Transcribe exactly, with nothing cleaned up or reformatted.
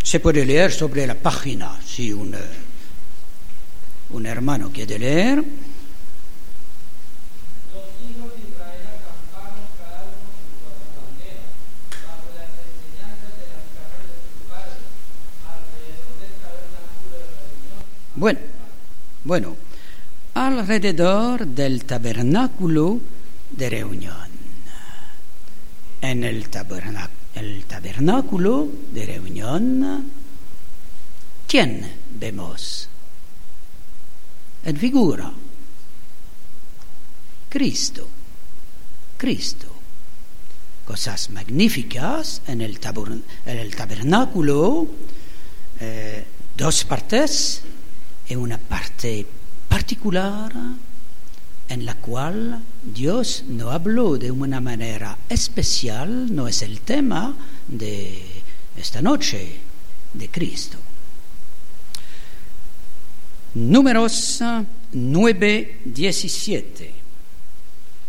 Se puede leer sobre la página, si un, un hermano quiere leer. Los hijos de Israel acamparon cada uno junto a su bandera, bajo las enseñanzas de las casas de sus padres, alrededor del tabernáculo de reunión. Bueno, bueno, alrededor del tabernáculo de reunión. En el tabernáculo. El tabernáculo de reunión, ¿quién vemos? En figura, Cristo, Cristo. Cosas magníficas en el, tabur, en el tabernáculo, eh, dos partes y una parte particular en la cual Dios no habló de una manera especial, no es el tema de esta noche, de Cristo. Números nueve, diecisiete.